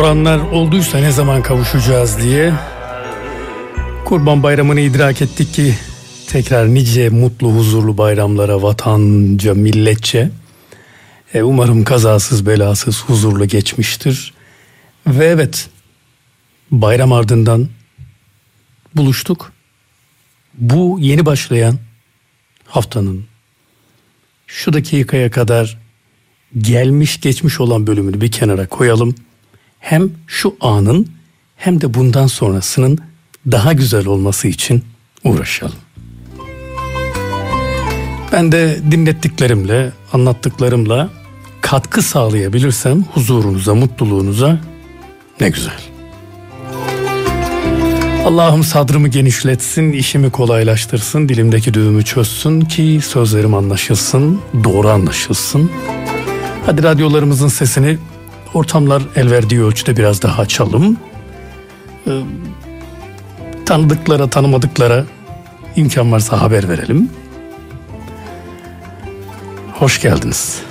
soranlar olduysa ne zaman kavuşacağız diye, Kurban Bayramı'nı idrak ettik ki tekrar nice mutlu huzurlu bayramlara vatanca milletçe. Umarım kazasız belasız huzurlu geçmiştir. Ve evet, bayram ardından buluştuk. Bu yeni başlayan haftanın şu dakikaya kadar gelmiş geçmiş olan bölümünü bir kenara koyalım. Hem şu anın hem de bundan sonrasının daha güzel olması için uğraşalım. Ben de dinlettiklerimle, anlattıklarımla katkı sağlayabilirsem huzurunuza, mutluluğunuza ne güzel. Allah'ım sadrımı genişletsin, işimi kolaylaştırsın, dilimdeki düğümü çözsün ki sözlerim anlaşılsın, doğru anlaşılsın. Hadi radyolarımızın sesini ortamlar el verdiği ölçüde biraz daha açalım. Tanıdıklara, tanımadıklara imkan varsa haber verelim. Hoş geldiniz.